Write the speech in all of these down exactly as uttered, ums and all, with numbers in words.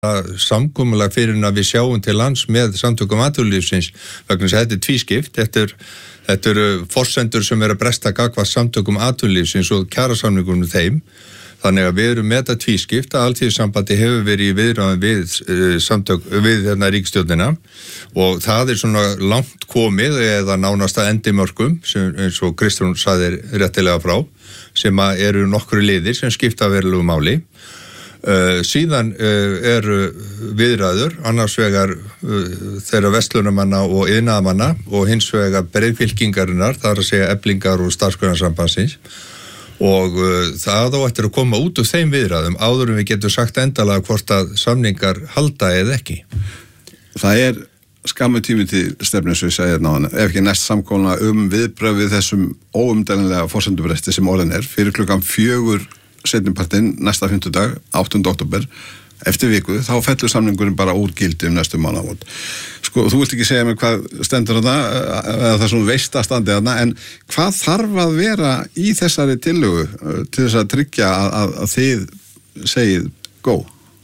samkomulag fyrir en að við sjáum til lands með samtökum atvinnulífsins vegna þess að þetta er tvískipt. Þetta er Þetta eru forsendur sem eru að bresta gagnvart samtökum atvinnulífsins og kjarasamningunum þeim. Þannig að við erum með þetta tvískipt að Alþýðusambandið hefur verið í viðræðum við uh, samtök við hérna ríkisstjórnina og það er svona langt komið eða nánast að endimörkum sem eins og Kristrún sagði réttilega frá sem að eru nokkru liðir sem skipta verulegu máli. Uh, síðan uh, eru viðræður annars vegar uh, þeirra vestlunamanna og iðnaðarmanna og hins vegar breiðfylkingarinnar, það er að segja Eflingar og Starfsgreinasambandsins og uh, það á eftir að koma út úr þeim viðræðum áður en við getum sagt endalega hvort að samningar halda eða ekki. Það er skammu tími til stefnu sem við segja náðan, ef ekki næst samkóna um viðbröð við þessum óumdælanlega forsendubresti sem orðin er fyrir klukkan fjögur seinnipartinn næsta fimmtudag, áttunda október eftir viku, þá fellur samningurinn bara úr gildi um næstu mánaðamót. Sko, þú vilt ekki segja mér hvað stendur þarna eða það sem veist að standi þarna, en hvað þarf að vera í þessari tillögu til þess að tryggja að, að, að þið segið go?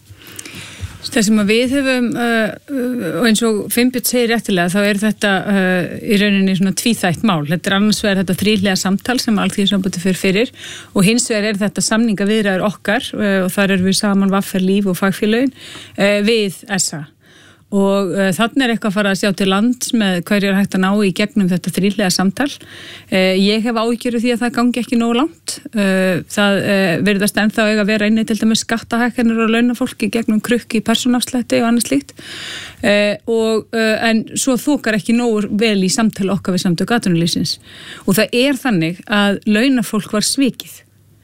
Það sem að við höfum, uh, og eins og Finnbjörn segir réttilega, þá er þetta uh, í rauninni svona tvíþætt mál. Þetta er annars vegar þetta þríhliða samtal sem Alþýðusambandið fyrir fyrir og hins vegar er þetta samningaviðræður okkar uh, og þar erum við saman V R Líf og fagfélögin uh, við S A. Og uh, þannig er eitthvað að fara að sjá til lands með hverju er hægt að ná í gegnum þetta þríhliða samtal. Uh, ég hef áhyggjur af því að það gangi ekki nógu langt. Uh, það uh, virðast ennþá eiga að vera inni til dæmis skattahækkanir og launafólki gegnum krukki í persónuafslætti og annað slíkt. Uh, og, uh, en svo þokar ekki nógu vel í samtali okkar við samtök atvinnulífsins. Og það er þannig að launafólk var svikið.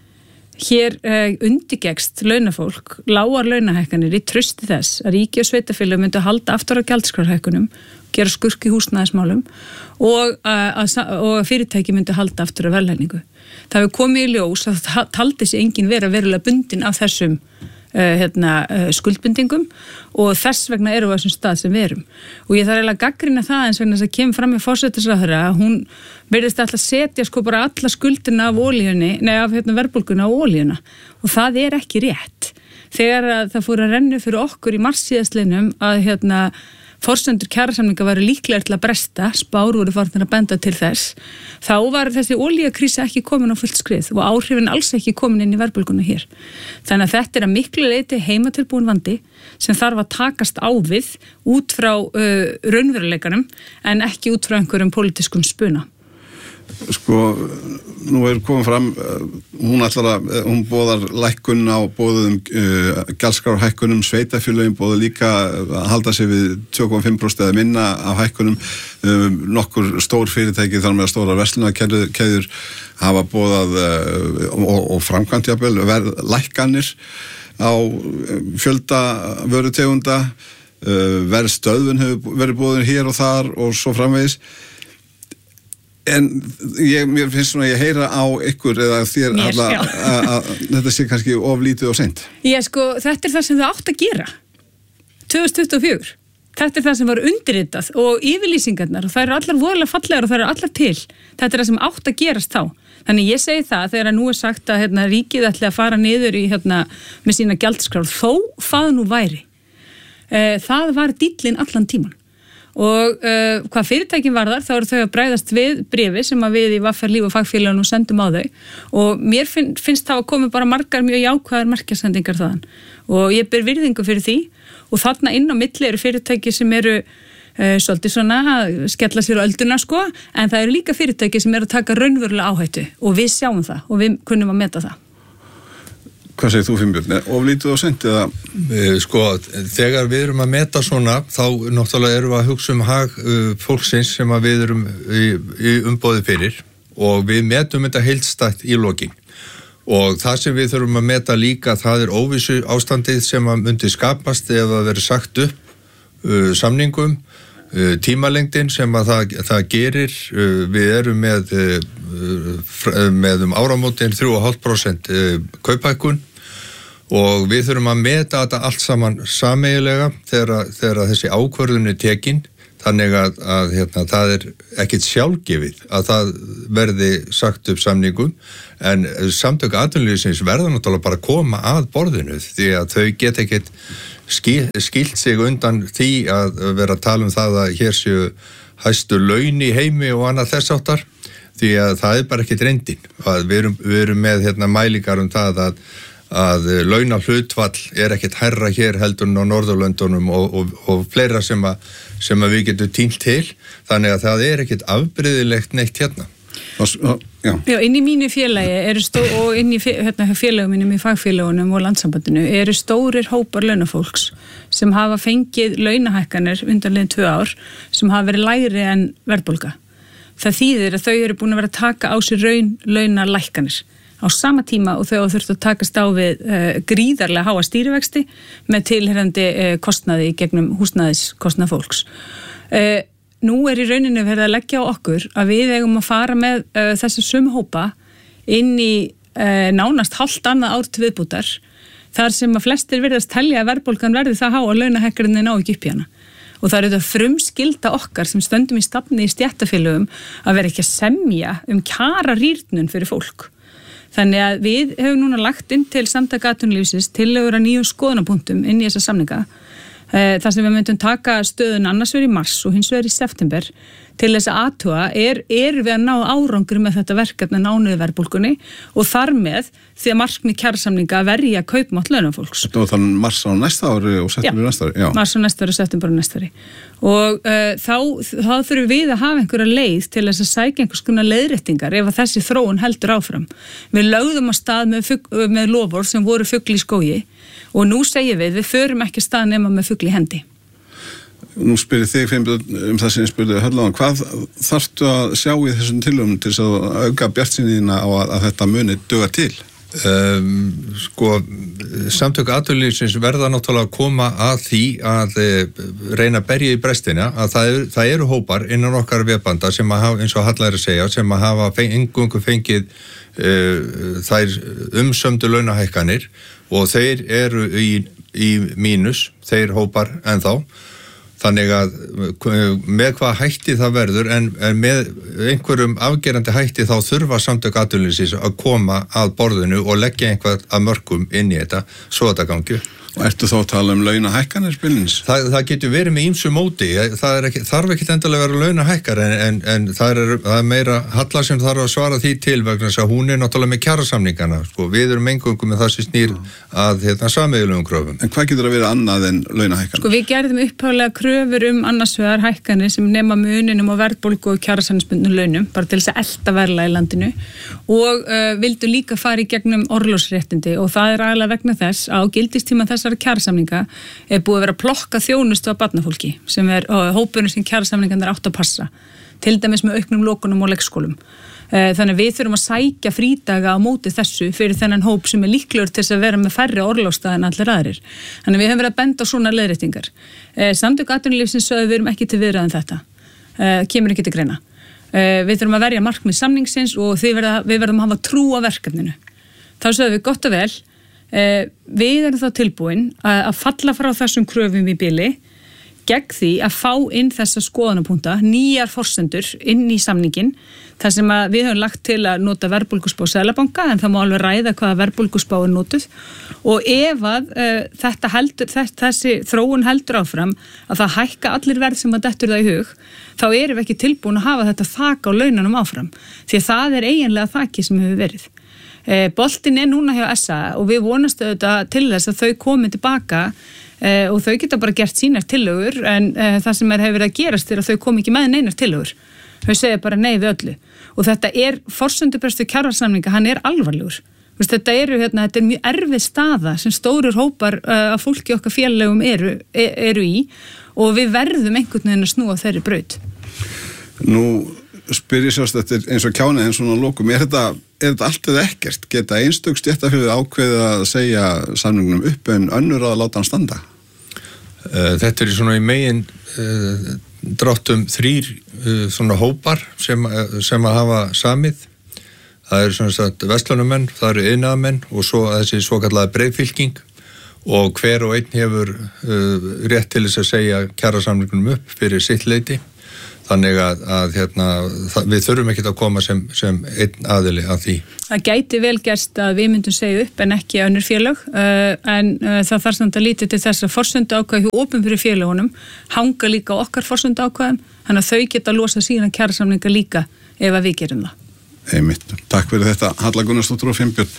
Hér uh, undirgekst launafólk, lágar launahækkanir í trausti þess að ríki og sveitafélög myndu að halda aftur á gjaldskrárhækkunum, gera skurk í húsnæðismálum og, uh, að, og að fyrirtæki myndu að halda aftur á verðlagningu. Það hefur komið í ljós að það taldi sig enginn vera verulega bundin af þessum uh, hérna, uh, skuldbindingum og þess vegna eru á þessum stað sem við erum. Og ég þarf eiginlega að gagnrýna það eins vegna þess að kemur fram með forsætisráðherra að hún verðist alltaf setja sko bara alla skuldina af olíunni, nei af hérna, verðbólguna á olíuna og það er ekki rétt. Þegar að það fór að renna fyrir okkur í mars síðastliðnum að hérna forsendur kjarasamninga væru líklega til að bresta, spár voru farnir að benda til þess, þá var þessi olíakrísa ekki komin á fullt skrið og áhrifin alls ekki komin inn í verðbólguna hér. Þannig að þetta er að miklu leyti heimatilbúin vandi sem þarf að takast á við út frá uh, raunveruleikanum en ekki út frá einhverjum pólitískum spuna. Sko, nú er komið fram, hún ætlar að, hún boðar lækkun á boðum uh, gjaldskrárhækkunum, sveitafélögin boða líka að halda sig við tvö komma fimm prósent eða minna af hækkunum, um, nokkur stór fyrirtæki þar með stóra verslunarkeðjur hafa boðað uh, og, og framkvæmt jafnvel verð lækkanir á fjölda vörutegunda, uh, verðstöðvun hefur verið boðin hér og þar og svo framvegis. En ég, mér finnst svona að ég heyra á ykkur eða þér alla, að, að þetta sé kannski of lítið og seint. Já sko, þetta er það sem það átt að gera tvö þúsund tuttugu og fjögur. Þetta er það sem var undirritað og yfirlýsingarnar og það eru allar voðalega fallegar og það eru allar til. Þetta er það sem átt að gerast þá. Þannig ég segi það þegar að nú er sagt að hérna, ríkið ætli að fara niður í, hérna, með sína gjaldskrár, þó það nú væri. E, það var dýllinn allan tíman. Og uh, hvað fyrirtækin varðar þá eru þau að bregðast við bréfi sem að við í V R Líf og fagfélögin og sendum á þau og mér finn, finnst það að koma bara margar mjög jákvæðar merkjasendingar þaðan og ég ber virðingu fyrir því og þarna inn á milli eru fyrirtæki sem eru uh, svolítið svona að skella sér á ölduna sko en það eru líka fyrirtæki sem eru að taka raunverulega áhættu og við sjáum það og við kunnum að meta það. Hvað segir þú, Finnbjörn? Of lítið og seint eða? Sko, þegar við erum að meta svona, þá náttúrulega erum við að hugsa um hag uh, fólksins sem að við erum í, í umboði fyrir og við metum þetta heildstætt í lokin. Og það sem við þurfum að meta líka, það er óvissu ástandið sem að myndi skapast ef það verið sagt upp uh, samningum, uh, tímalengdin sem að það, það gerir, uh, við erum með uh, með um áramótin þrjú komma fimm prósent kauphækkun og við þurfum að meta þetta allt saman sameiginlega þegar, þegar þessi ákvörðun er tekin þannig að, að hérna, það er ekkit sjálfgefið að það verði sagt upp samningum en samtök atvinnulífsins verða náttúrulega bara að koma að borðinu því að þau geta ekkit skil, skilt sig undan því að vera að tala um það að hér séu hæstu laun í heimi og annað þess áttar, því að það er bara ekki reyndin. Við erum, við erum með hérna, mælingar um það að, að launa hlutvall er ekkit hærra hér heldur en á Norðurlöndunum og, og, og fleira sem, að, sem að við getum tínt til, þannig að það er ekkit afbrigðilegt neitt hérna. Já. Já, inn í mínu félagi eru stó, og inn í hérna, félagum minnum í fagfélagunum og landsambandinu eru stórir hópar launafólks sem hafa fengið launahækkanir undanliðin tvö ár sem hafa verið lægri en verðbólga. Það þýðir að þau eru búin að vera að taka á sig raun launalækkanir á sama tíma og þau hafa þurft að takast á við uh, gríðarlega háa stýrivexti með tilheyrandi uh, kostnaði í gegnum húsnæðiskostnað fólks. Uh, Nú er í rauninni verið að leggja á okkur að við eigum að fara með uh, þessi sömu hópa inn í uh, nánast hálft annað ár til viðbútar þar sem að flestir virðast telja að verðbólgan verði það há að launahækkanirnir ná ekki upp í hana. Og það eru þetta frumskylda okkar sem stöndum í stafni í stéttarfélögum að vera ekki að semja um kjararýrnun fyrir fólk. Þannig að við hefum núna lagt inn til Samtaka atvinnulífsins tillögur að nýjum skoðanapunktum inn í þessa samninga. Þar sem við myndum taka stöðun annars verið í mars og hins verið í september til þess að athuga er, er við að ná árangur með þetta verkefni að ná niður verðbólgunni og þar með því að markmið kjarasamninga að verja kaupmátt launafólks. Þetta var þannig mars á næsta ári og september næsta ári? Já, mars á næsta ári og september á næsta ári. Og uh, þá, þá þurfum við að hafa einhverja leið til þess að sækja einhvers konar leiðréttingar ef að þessi þróun heldur áfram. Við lögðum á stað með, fugg, með lofur sem voru fugl í skógi og nú segjum við, við förum ekki stað nema með fugl í hendi. Nú spyrir þig um það sem ég spurði Hörláðan, hvað þarftu að sjá í þessum tillögum til þess að auka bjartsýnina á að, að þetta muni duga til? Um, sko, Samtök atvinnulífsins verða náttúrulega að koma að því að e, reyna að berja í brestina að það, er, það eru hópar innan okkar vefbanda sem að hafa, eins og Halla er að segja, sem að hafa feng, engungu fengið e, þær umsömdu launahækkanir og þeir eru í, í mínus, þeir hópar ennþá. Þannig að með hvað hætti það verður en, en með einhverjum afgerandi hætti þá þurfa Samtök atvinnulífsins að koma að borðinu og leggja einhvað að mörkum inn í þetta svo þetta gangi. Og ertu þá að tala um launahækkanir spilins? Það, það getur verið með ýmsu móti, það er ekki, þarf ekki endilega að vera launahækkar en, en, en það, er, það er meira Halla sem þarf að svara því til vegna þess að hún er náttúrulega með kjarasamningana, sko, við erum engungum með það sem snýr að hérna, sameiginlegum kröfum. En hvað getur að vera annað en launahækkanir? Sko við gerðum upphaflega kröfur um annars vegar hækkanir sem nema muninum og verðbólgu og kjarasamningsbundnum launum, bara til þess að elta verðlag í landinu og uh, vildu líka fara í gegnum orlofsréttindi og það er aðalega vegna þess á gildistíma þessara kjarasamninga er búið að vera að plokka þjónustu af barnafólki sem er hópurinn sem kjarasamningarnir átt að passa, til dæmis með auknum lokunum og leikskólum. Þannig við þurfum að sækja frídaga á móti þessu fyrir þennan hóp sem er líklegur til þess að vera með færri orlofsdaga en allir aðrir. Þannig við höfum verið að benda á svona leiðréttingar. Samtök atvinnulífsins sögðu við erum ekki til viðræðum þetta. Kemur ekki til greina. Við þurfum að verja markmið samningsins og verða, við verðum að hafa trú á verkefninu. Þá sögðu við gott og vel, við erum þá tilbúin að falla frá þessum kröfum í bili gegn því að fá inn þessa skoðanapunta, nýjar forsendur inn í samningin, þar sem að við höfum lagt til að nota verðbólguspá Seðlabanka en það má alveg ræða hvaða verðbólguspá er notuð og ef að uh, þetta heldur, þess, þessi þróun heldur áfram að það hækka allir verð sem að dettur það í hug, þá erum við ekki tilbúin að hafa þetta þak á launanum áfram, því að það er eiginlega þakið sem hefur verið. Uh, boltin er núna hjá S A og við vonastu þetta til þess að þau komið tilbaka Uh, og þau geta bara gert sínar tillögur en uh, það sem er hefur verið að gerast er að þau kom ekki með neinar tillögur. Þau segja bara nei við öllu og þetta er forsendubrestu kjarasamninga, hann er alvarlegur. Vist, þetta, eru, hérna, þetta er mjög erfið staða sem stórir hópar uh, af fólki okkar félögum eru, er, eru í og við verðum einhvern veginn að snúa þeirri braut. Nú spyr ég sérst þetta eins og kjáni en svona lókum, er þetta, er þetta allt eða ekkert? Geta einstök stéttarfélög ákveðið að segja samningnum upp en önnur að láta hann standa? Þetta er svona í megin uh, dráttum þrýr uh, svona hópar sem, sem að hafa samið. Það eru svona sagt verslunumenn, það eru iðnaðarmenn og svo þessi svokallaða breiðfylking og hver og einn hefur uh, rétt til þess að segja kjarasamningunum upp fyrir sitt leyti. Þannig að, að hérna, það, við þurfum ekki að koma sem, sem einn aðili að því. Það gæti vel gerst að við myndum segja upp en ekki önnur félög, uh, en uh, það þarf samt að líti til þess að forsöndu ákvæði hjá opinberu félögunum hanga líka okkar forsöndu ákvæðum, þannig að þau geta losa sína kjarasamninga líka ef að við gerum það. Einmitt. Takk fyrir þetta, Halla Gunnarsdóttir og Finnbjörn.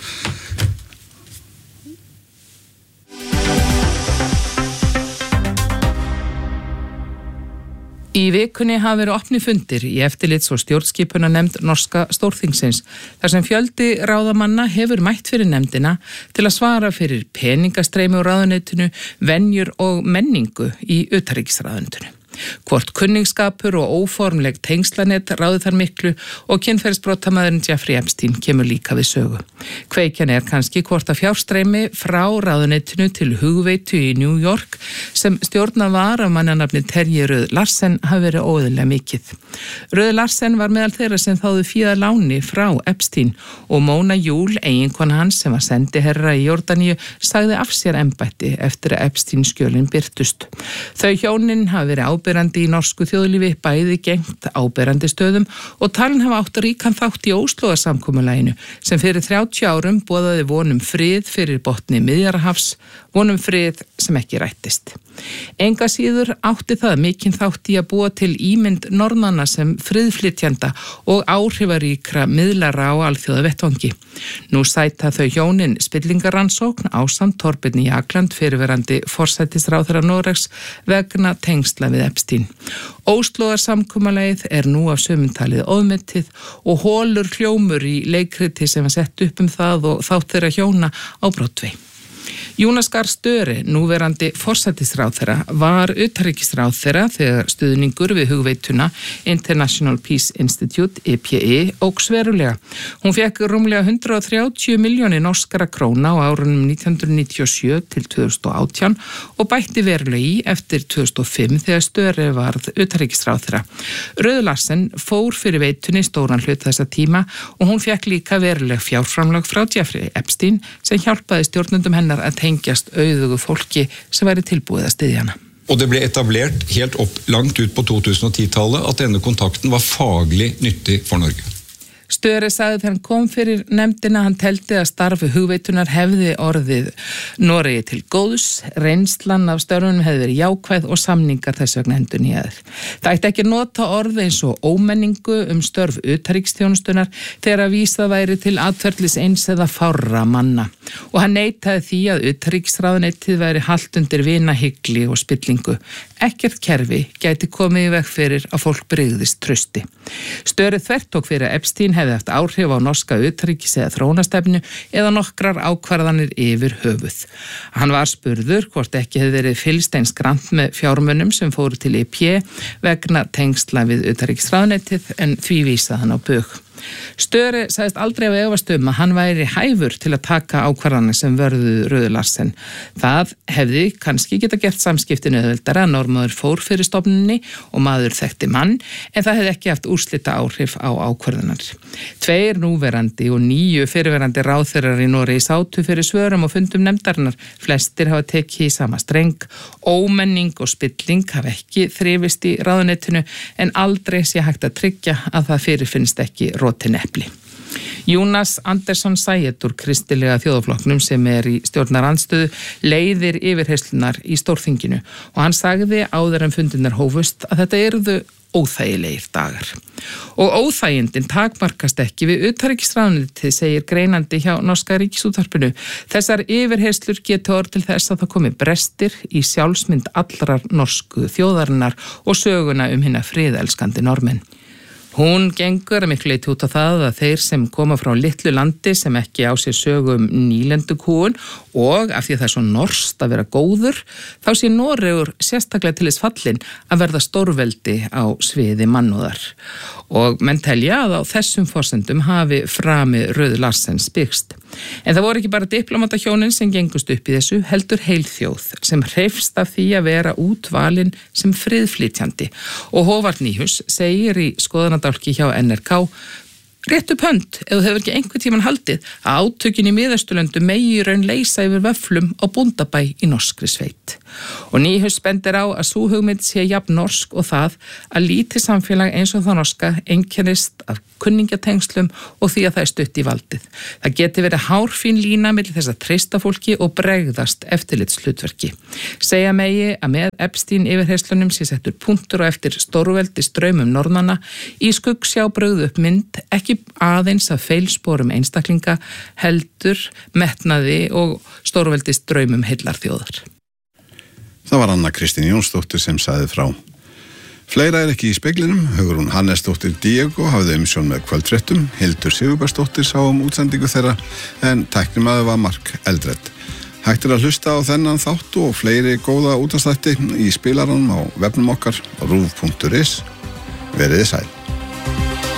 Í vikunni hafa verið opni fundir í eftirlits- og stjórnskipunarnefnd norska stórþingsins, þar sem fjöldi ráðamanna hefur mætt fyrir nefndina til að svara fyrir peningastreymi úr ráðuneytinu, venjur og menningu í utanríkisráðuneytinu. Hvort kunningsskapur og óformleg tengslanett ráði þar miklu og kynferðisbrotamaðurinn Jeffrey Epstein kemur líka við sögu. Kveikjan er kannski hvort að fjárstreymi frá ráðunettinu til hugveitu í New York sem stjórna var af mannanafni Terji Röð Larsen hafi verið óðurlega mikið. Röð Larsen var meðal þeirra sem þáðu fíða láni frá Epstein og Mona Júl, eiginkona hans sem var sendiherra í Jórdaníu, sagði af sér embætti eftir að Epstein skjölin birtust. Þau hjónin hafi verið ábyrgð áberandi í norsku þjóðlífi, bæði gengt áberandi stöðum og talin hafa átt ríkan þátt í Óslóarsamkomulaginu sem fyrir þrjátíu árum boðaði vonum frið fyrir botni Miðjarðarhafs, vonum frið sem ekki rættist. Enga síður átti það mikinn þátt í að búa til ímynd norðmanna sem friðflytjanda og áhrifaríkra miðlara á alþjóðavettvangi. Nú sæta þau hjónin spillingarannsókn ásamt Thorbirni Jagland, fyrirverandi forsætisráðherra Noregs, vegna tengsla við Epstein. Óslóarsamkomulagið er nú af sömuntalið ofmetið og hólur hljómur í leikriti sem var sett upp um það og þátt þeirra hjóna á Broadway. Jonas Gahr Støre, núverandi forsætisráðherra, var utanríkisráðherra þegar stuðningur við hugveituna International Peace Institute, I P I, óx verulega. Hún fekk rúmlega hundrað og þrjátíu milljónir norskara króna á árunum nítján hundruð níutíu og sjö til tvö þúsund og átján og bætti verulega í eftir tvö þúsund og fimm þegar Støre varð utanríkisráðherra. Röð Larsen fór fyrir veitunni stóran hlut þessa tíma og hún fekk líka veruleg fjárframlag frá Jeffrey Epstein sem hjálpaði stjórnendum hennar að tengjast auðugu fólki sem væri tilbúið að styðja hana. Og det ble etablert helt opp langt ut på to tusen og ti-tallet at denne kontakten var faglig nyttig for Norge. Støre sagði þegar hann kom fyrir nefndina hann teldi að starfi hugveitunar hefði orðið Noregi til góðs, reynslan af störfunum hefði verið jákvæð og samningar þess vegna endurnýjaðir. Það ætti ekki nota orð eins og ómenningu um störf utanríkisþjónustunar þegar að vísað væri til atferlis eins eða fárra manna og hann neitaði því að utanríkisráðuneytið væri halt undir vinahygli og spillingu. Ekkert kerfi gæti komið í veg fyrir að fólk brygðist trausti. Støre þvertók fyrir að Epstein hefði haft áhrif á norska utanríkis eða þróunarstefnu eða nokkrar ákvarðanir yfir höfuð. Hann var spurður hvort ekki hefði verið fylgst eins grannt með fjármunum sem fóru til I P vegna tengsla við utanríkisráðuneytið en því vísaði hann á bug. Støre sagðist aldrei af efast um að hann væri hæfur til að taka ákvarðanir sem vörðu Röð Larsen. Það hefði kannski geta gert samskiptinu auðveldara að Norðmaður fór fyrir stofnunni og maður þekkti mann, en það hefði ekki haft úrslita áhrif á ákvarðanar. Tveir núverandi og níu fyrirverandi ráðherrar í Noregi sátu fyrir svörum og fundum nefndarinnar. Flestir hafa tekið í sama streng. Ómenning og spilling hafa ekki þrifist í ráðuneytinu en aldrei sé hægt að tryggja að það fyrirfinnst ekki rótin epli. Jónas Andersson Sæet úr kristilega þjóðaflokknum sem er í stjórnarandstöðu leiðir yfirherslunar í Stórþinginu og hann sagði áður en fundirnar hófust að þetta yrðu óþægilegir dagar. Og óþægindin takmarkast ekki við utanríkisráðuneytið, segir greinandi hjá norska ríkisútvarpinu. Þessar yfirherslur geti orð til þess að það komi brestir í sjálfsmynd allrar norsku þjóðarinnar og söguna um hina friðelskandi normenn. Hún gengur að miklu leyti út á það að þeir sem koma frá litlu landi sem ekki á sér sögu um nýlendukúun og af því að það er svo norskt að vera góður, þá sé Noregur sérstaklega til þess fallin að verða stórveldi á sviði mannúðar. Og menn telja að á þessum forsendum hafi frami Röð Larsens byggst. En það voru ekki bara diplomatahjónin sem gengust upp í þessu, heldur heilþjóð sem hreifst af því að vera útvalin sem friðflytjandi. Og Håvard Nýhus segir í skoðanadálki hjá N R K: rétt upp hönd ef þú hefur ekki einhvern tímann haldið að átökin í Miðausturlöndum megi í raun leysa yfir vöfflum á bóndabæ í norskri sveit. Og Nýhus bendir á að sú hugmynd sé jafn norsk og það að lítið samfélag eins og það norska einkennist af kunningjatengslum og því að það er stutt í valdið. Það geti verið hárfín lína milli þess að treysta fólki og bregðast eftirlitshlutverki. Segja megi að með Epstein yfirheyslunum sé settur punktur og eftir stórveldi straumum norðmanna í skuggsjá brugðu upp mynd ekki aðeins af feilsporum einstaklinga heldur, metnaði og stórveldi straumum heillar þjóðar. Það var Anna Kristín Jónsdóttir sem sagði frá. Fleira er ekki í speglinum. Hugrún Hannesdóttir Diego hafði umsjón með kvöldfréttum, Hildur Sigurbergsdóttir sá um útsendingu þeirra en tæknimaður var Mark Eldred. Hægt er að hlusta á þennan þáttu og fleiri góða útastætti í spilaranum á vefnum okkar á ruv punktur is. Veriði sæl.